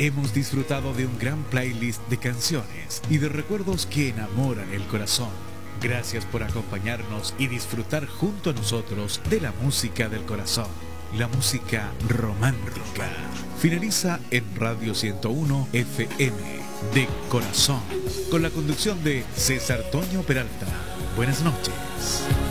hemos disfrutado de un gran playlist de canciones y de recuerdos que enamoran el corazón. Gracias por acompañarnos y disfrutar junto a nosotros de la música del corazón, la música romántica. Finaliza en Radio 101 FM de Corazón, con la conducción de César Toño Peralta. Buenas noches.